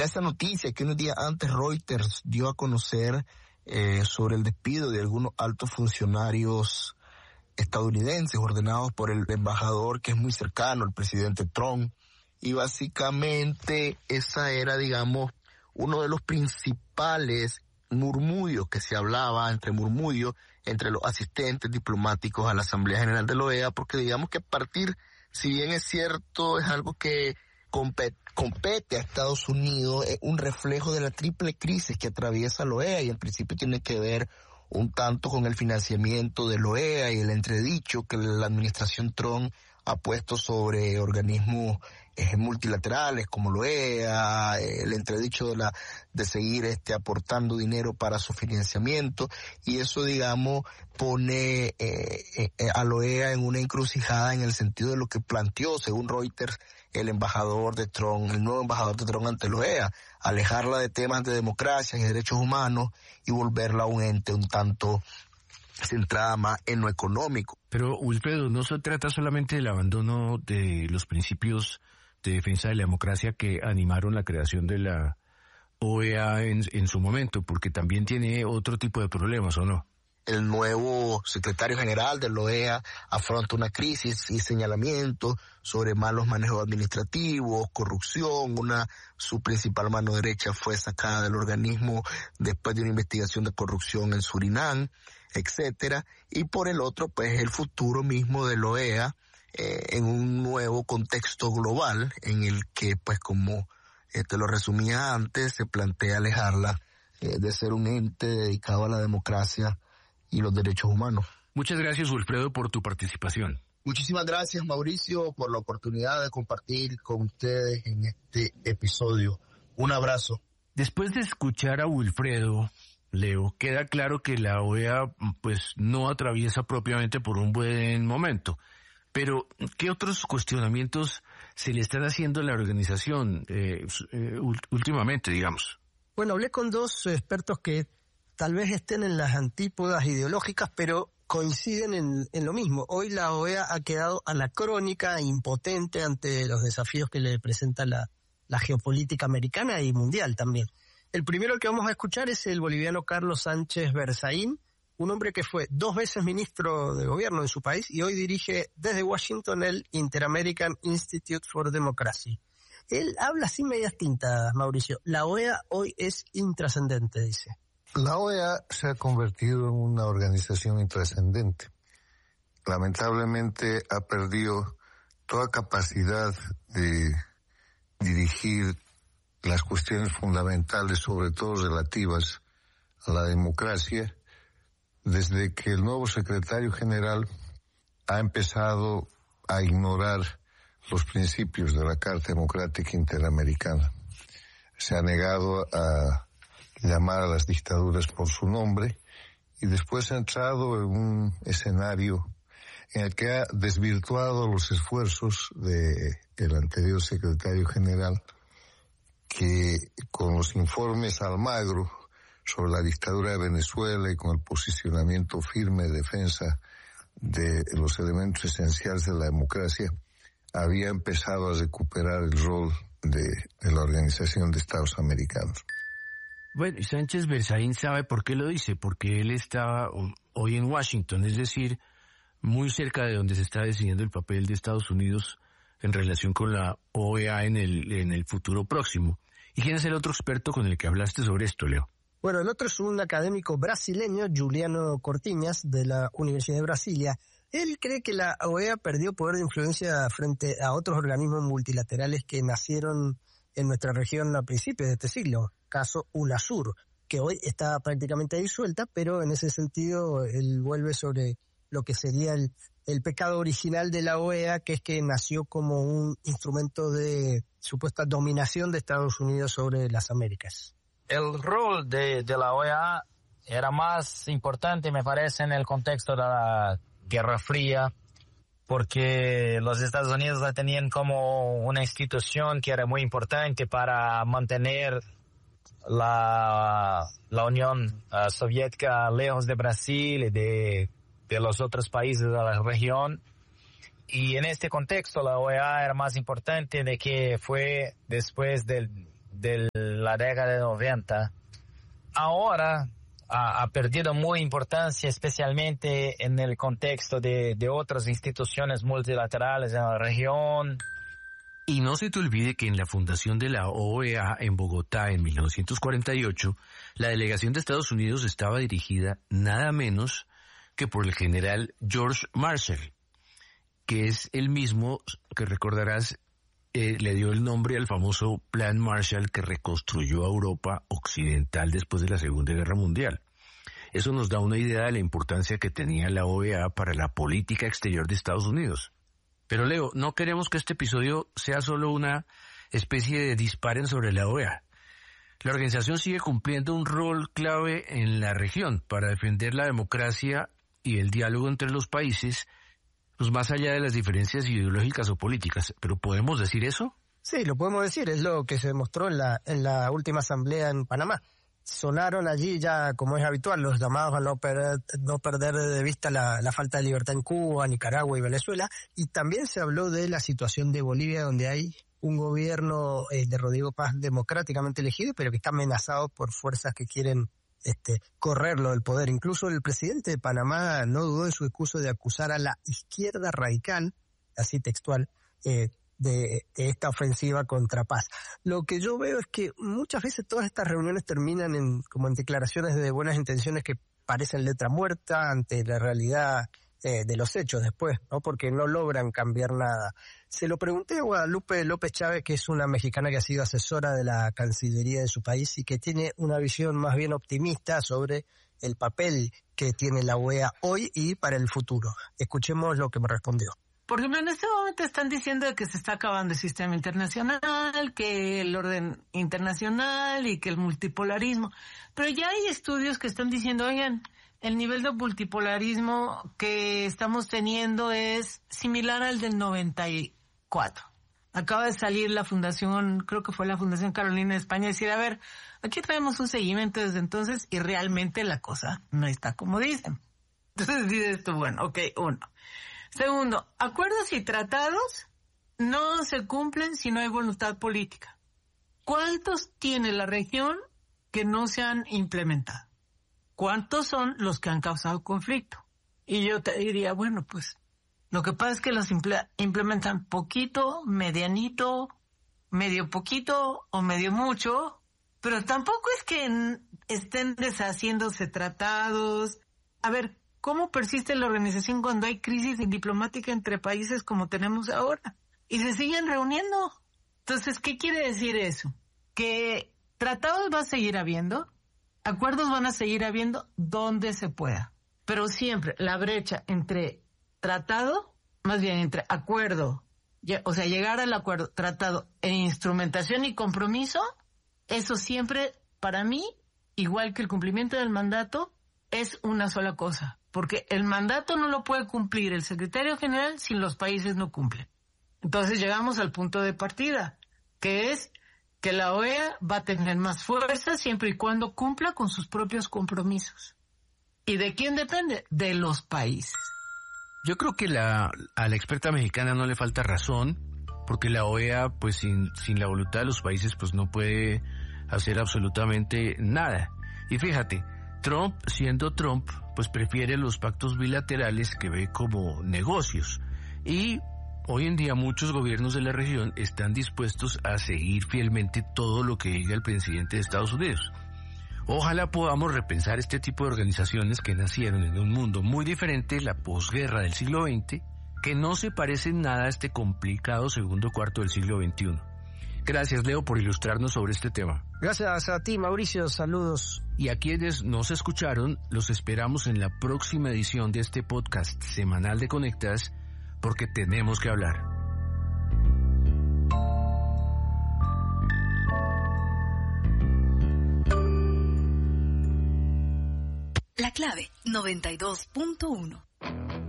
era esa noticia que unos días antes Reuters dio a conocer sobre el despido de algunos altos funcionarios estadounidenses ordenados por el embajador que es muy cercano al presidente Trump. Y básicamente esa era, digamos, uno de los principales murmullos que se hablaba entre los asistentes diplomáticos a la Asamblea General de la OEA, porque digamos que si bien es cierto, es algo que compete a Estados Unidos, es un reflejo de la triple crisis que atraviesa la OEA y en principio tiene que ver un tanto con el financiamiento de la OEA y el entredicho que la administración Trump ha puesto sobre organismos multilaterales como la OEA, el entredicho de seguir aportando dinero para su financiamiento, y eso, digamos, pone a la OEA en una encrucijada en el sentido de lo que planteó, según Reuters, el nuevo embajador de Trump ante la OEA, alejarla de temas de democracia y derechos humanos y volverla a un ente un tanto centrada más en lo económico. Pero, Wilfredo, no se trata solamente del abandono de los principios de defensa de la democracia que animaron la creación de la OEA en su momento, porque también tiene otro tipo de problemas, ¿o no? El nuevo secretario general de la OEA afronta una crisis y señalamientos sobre malos manejos administrativos, corrupción. Su principal mano derecha fue sacada del organismo después de una investigación de corrupción en Surinam, etcétera. Y por el otro, pues, el futuro mismo de la OEA en un nuevo contexto global en el que, pues, como te lo resumía antes, se plantea alejarla de ser un ente dedicado a la democracia y los derechos humanos. Muchas gracias, Wilfredo, por tu participación. Muchísimas gracias, Mauricio, por la oportunidad de compartir con ustedes en este episodio. Un abrazo. Después de escuchar a Wilfredo, Leo, queda claro que la OEA pues no atraviesa propiamente por un buen momento. Pero, ¿qué otros cuestionamientos se le están haciendo a la organización últimamente, digamos? Bueno, hablé con dos expertos que tal vez estén en las antípodas ideológicas, pero coinciden en lo mismo. Hoy la OEA ha quedado anacrónica e impotente ante los desafíos que le presenta la geopolítica americana y mundial también. El primero que vamos a escuchar es el boliviano Carlos Sánchez Berzaín, un hombre que fue 2 veces ministro de gobierno en su país y hoy dirige desde Washington el Inter-American Institute for Democracy. Él habla sin medias tintas, Mauricio. La OEA hoy es intrascendente, dice. La OEA se ha convertido en una organización intrascendente. Lamentablemente ha perdido toda capacidad de dirigir las cuestiones fundamentales, sobre todo relativas a la democracia, desde que el nuevo secretario general ha empezado a ignorar los principios de la Carta Democrática Interamericana. Se ha negado a llamar a las dictaduras por su nombre y después ha entrado en un escenario en el que ha desvirtuado los esfuerzos del anterior secretario general, que con los informes Almagro sobre la dictadura de Venezuela y con el posicionamiento firme de defensa de los elementos esenciales de la democracia, había empezado a recuperar el rol de la Organización de Estados Americanos. Bueno, y Sánchez Berzaín sabe por qué lo dice, porque él está hoy en Washington, es decir, muy cerca de donde se está decidiendo el papel de Estados Unidos en relación con la OEA en el futuro próximo. ¿Y quién es el otro experto con el que hablaste sobre esto, Leo? Bueno, el otro es un académico brasileño, Juliano Cortiñas, de la Universidad de Brasilia. Él cree que la OEA perdió poder de influencia frente a otros organismos multilaterales que nacieron en nuestra región a principios de este siglo, caso UNASUR, que hoy está prácticamente disuelta, pero en ese sentido él vuelve sobre lo que sería el pecado original de la OEA, que es que nació como un instrumento de supuesta dominación de Estados Unidos sobre las Américas. El rol de la OEA era más importante, me parece, en el contexto de la Guerra Fría, porque los Estados Unidos la tenían como una institución que era muy importante para mantener la Unión Soviética lejos de Brasil y de los otros países de la región. Y en este contexto la OEA era más importante de que fue después del de la década de 90, ahora ha perdido muy importancia, especialmente en el contexto de otras instituciones multilaterales en la región. Y no se te olvide que en la fundación de la OEA en Bogotá en 1948, la delegación de Estados Unidos estaba dirigida nada menos que por el general George Marshall, que es el mismo que recordarás le dio el nombre al famoso Plan Marshall que reconstruyó a Europa Occidental después de la Segunda Guerra Mundial. Eso nos da una idea de la importancia que tenía la OEA para la política exterior de Estados Unidos. Pero Leo, no queremos que este episodio sea solo una especie de disparen sobre la OEA. La organización sigue cumpliendo un rol clave en la región para defender la democracia y el diálogo entre los países, pues más allá de las diferencias ideológicas o políticas. ¿Pero podemos decir eso? Sí, lo podemos decir, es lo que se demostró en la última asamblea en Panamá. Sonaron allí ya, como es habitual, los llamados a no perder de vista la falta de libertad en Cuba, Nicaragua y Venezuela, y también se habló de la situación de Bolivia, donde hay un gobierno de Rodrigo Paz democráticamente elegido, pero que está amenazado por fuerzas que quieren correrlo del poder. Incluso el presidente de Panamá no dudó en su discurso de acusar a la izquierda radical, así textual, de esta ofensiva contra Paz. Lo que yo veo es que muchas veces todas estas reuniones terminan como en declaraciones de buenas intenciones que parecen letra muerta ante la realidad de los hechos después, ¿no? Porque no logran cambiar nada. Se lo pregunté a Guadalupe López Chávez, que es una mexicana que ha sido asesora de la Cancillería de su país y que tiene una visión más bien optimista sobre el papel que tiene la OEA hoy y para el futuro. Escuchemos lo que me respondió. Por ejemplo, en este momento están diciendo que se está acabando el sistema internacional, que el orden internacional y que el multipolarismo. Pero ya hay estudios que están diciendo, oigan, el nivel de multipolarismo que estamos teniendo es similar al del 94. Acaba de salir la fundación, creo que fue la Fundación Carolina de España, decir, a ver, aquí traemos un seguimiento desde entonces y realmente la cosa no está como dicen. Entonces dices tú, bueno, ok, uno. Segundo, acuerdos y tratados no se cumplen si no hay voluntad política. ¿Cuántos tiene la región que no se han implementado? ¿Cuántos son los que han causado conflicto? Y yo te diría, bueno, pues lo que pasa es que los implementan poquito, medianito, medio poquito o medio mucho, pero tampoco es que estén deshaciéndose tratados. A ver, ¿cómo persiste la organización cuando hay crisis diplomática entre países como tenemos ahora? Y se siguen reuniendo. Entonces, ¿qué quiere decir eso? Que tratados va a seguir habiendo, acuerdos van a seguir habiendo donde se pueda. Pero siempre la brecha entre tratado, más bien entre acuerdo, o sea, llegar al acuerdo, tratado e instrumentación y compromiso, eso siempre, para mí, igual que el cumplimiento del mandato, es una sola cosa. Porque el mandato no lo puede cumplir el secretario general si los países no cumplen. Entonces llegamos al punto de partida, que es que la OEA va a tener más fuerza siempre y cuando cumpla con sus propios compromisos. ¿Y de quién depende? De los países. Yo creo que a la experta mexicana no le falta razón, porque la OEA, pues sin la voluntad de los países, pues no puede hacer absolutamente nada. Y fíjate, Trump, siendo Trump, pues prefiere los pactos bilaterales que ve como negocios. Y hoy en día muchos gobiernos de la región están dispuestos a seguir fielmente todo lo que diga el presidente de Estados Unidos. Ojalá podamos repensar este tipo de organizaciones que nacieron en un mundo muy diferente, la posguerra del siglo XX, que no se parecen nada a este complicado segundo cuarto del siglo XXI. Gracias, Leo, por ilustrarnos sobre este tema. Gracias a ti, Mauricio. Saludos. Y a quienes nos escucharon, los esperamos en la próxima edición de este podcast semanal de Conectas, porque tenemos que hablar. La clave 92.1